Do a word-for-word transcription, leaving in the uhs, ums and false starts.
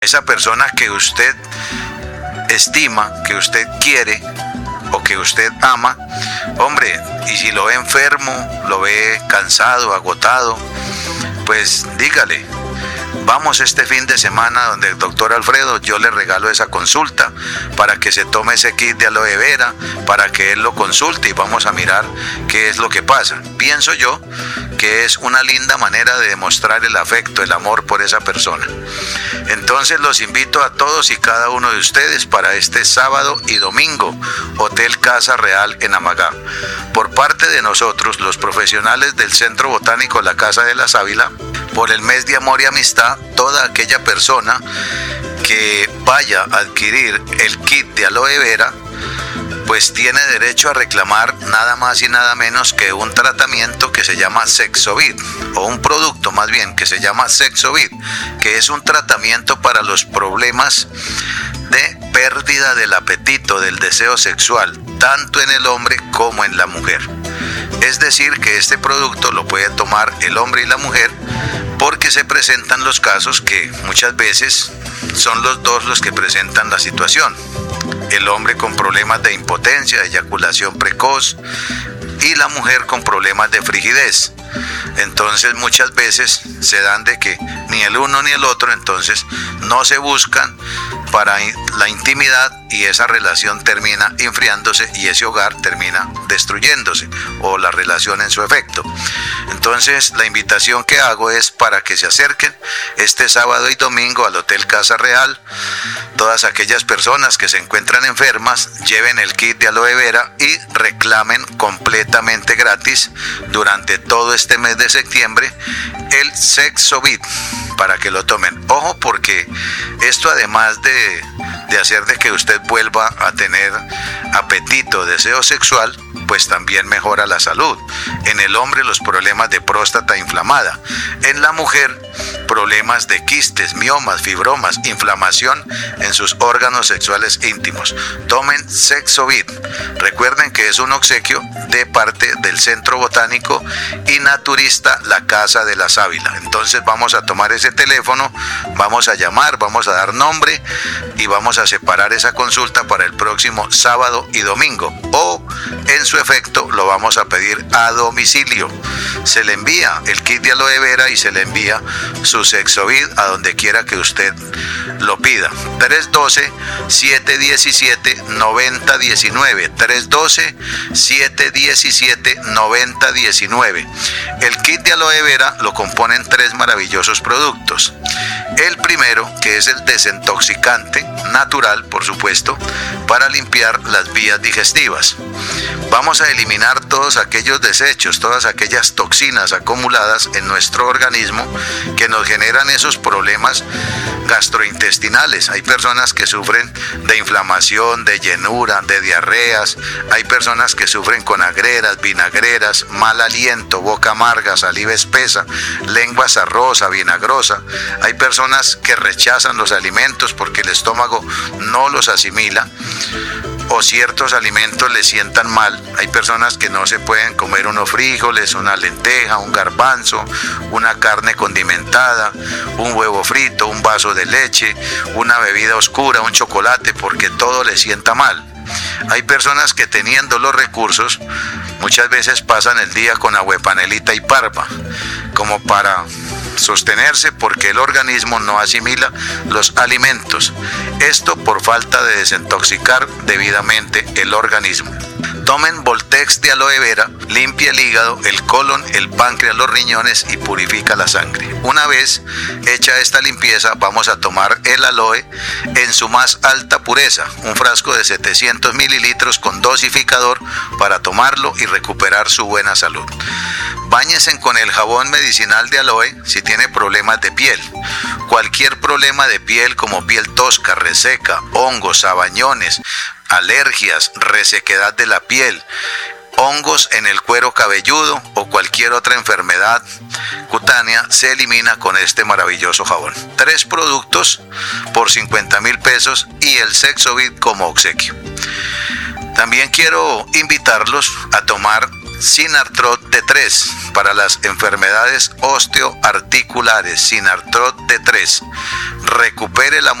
esa persona que usted estima, que usted quiere o que usted ama, hombre, y si lo ve enfermo, lo ve cansado, agotado, pues dígale: vamos este fin de semana donde el doctor Alfredo, yo le regalo esa consulta para que se tome ese kit de aloe vera, para que él lo consulte y vamos a mirar qué es lo que pasa. Pienso yo que es una linda manera de demostrar el afecto, el amor por esa persona. Entonces los invito a todos y cada uno de ustedes para este sábado y domingo, Hotel Casa Real en Amagá. Por parte de nosotros, los profesionales del Centro Botánico La Casa de la Sábila, por el mes de amor y amistad, toda aquella persona que vaya a adquirir el kit de aloe vera, pues tiene derecho a reclamar nada más y nada menos que un tratamiento que se llama Sexovid, o un producto más bien que se llama Sexovid, que es un tratamiento para los problemas de pérdida del apetito, del deseo sexual, tanto en el hombre como en la mujer. Es decir, que este producto lo puede tomar el hombre y la mujer, porque se presentan los casos que muchas veces son los dos los que presentan la situación. El hombre con problemas de impotencia, de eyaculación precoz, y la mujer con problemas de frigidez. Entonces muchas veces se dan de que ni el uno ni el otro, entonces no se buscan para la intimidad y esa relación termina enfriándose y ese hogar termina destruyéndose, o la relación en su efecto. Entonces la invitación que hago es para que se acerquen este sábado y domingo al Hotel Casa Real. Todas aquellas personas que se encuentran enfermas, lleven el kit de aloe vera y reclamen completamente gratis durante todo este mes de septiembre el Sexovid para que lo tomen. Ojo, porque esto, además de, de hacer de que usted vuelva a tener apetito, deseo sexual, pues también mejora la salud. En el hombre, los problemas de próstata inflamada. En la mujer, problemas de quistes, miomas, fibromas, inflamación en sus órganos sexuales íntimos. Tomen Sexovid. Recuerden que es un obsequio de parte del Centro Botánico y Naturista La Casa de la Sábila. Entonces vamos a tomar ese teléfono, vamos a llamar, vamos a dar nombre y vamos a separar esa consulta para el próximo sábado y domingo, o en su efecto lo vamos a pedir a domicilio. Se le envía el kit de aloe vera y se le envía su Sexovid a donde quiera que usted lo pida. tres uno dos, siete uno siete, nueve cero uno nueve, tres uno dos, siete uno siete, nueve cero uno nueve. El kit de aloe vera lo componen tres maravillosos productos. El primero, que es el desintoxicante natural, por supuesto, para limpiar las vías digestivas. Vamos a eliminar todos aquellos desechos, todas aquellas toxinas acumuladas en nuestro organismo que nos generan esos problemas gastrointestinales. Hay personas que sufren de inflamación, de llenura, de diarreas. Hay personas que sufren con agreras, vinagreras, mal aliento, boca amarga, saliva espesa, lengua sarrosa, vinagrosa. Hay personas que rechazan los alimentos porque el estómago no los asimila, o ciertos alimentos les sientan mal. Hay personas que no se pueden comer unos frijoles, una lenteja, un garbanzo, una carne condimentada, un huevo frito, un vaso de leche, una bebida oscura, un chocolate, porque todo les sienta mal. Hay personas que, teniendo los recursos, muchas veces pasan el día con agüepanelita y parva, como para sostenerse, porque el organismo no asimila los alimentos. Esto por falta de desintoxicar debidamente el organismo. Tomen Voltex de aloe vera, limpia el hígado, el colon, el páncreas, los riñones y purifica la sangre. Una vez hecha esta limpieza, vamos a tomar el aloe en su más alta pureza, un frasco de setecientos mililitros con dosificador para tomarlo y recuperar su buena salud. Báñense con el jabón medicinal de aloe si tiene problemas de piel. Cualquier problema de piel, como piel tosca, reseca, hongos, sabañones, alergias, resequedad de la piel, hongos en el cuero cabelludo o cualquier otra enfermedad cutánea, se elimina con este maravilloso jabón. Tres productos por cincuenta mil pesos y el Sexovid como obsequio. También quiero invitarlos a tomar Synartrol T tres para las enfermedades osteoarticulares. Synartrol T tres. Recupere la